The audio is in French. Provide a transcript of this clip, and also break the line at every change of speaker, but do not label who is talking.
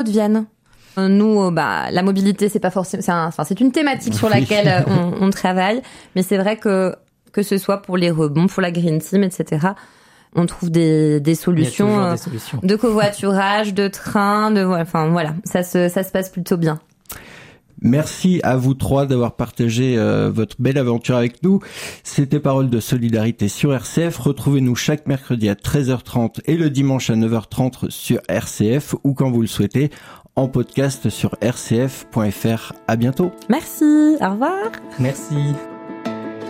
Vienne. Nous, la mobilité, c'est pas forcément, c'est une thématique sur laquelle on travaille, mais c'est vrai que ce soit pour les rebonds, pour la Green Team, etc., on trouve des solutions de covoiturage, de train, voilà, ça se passe plutôt bien.
Merci à vous trois d'avoir partagé votre belle aventure avec nous. C'était Paroles de solidarité sur RCF. Retrouvez-nous chaque mercredi à 13h30 et le dimanche à 9h30 sur RCF ou quand vous le souhaitez en podcast sur rcf.fr. À bientôt.
Merci, au revoir.
Merci.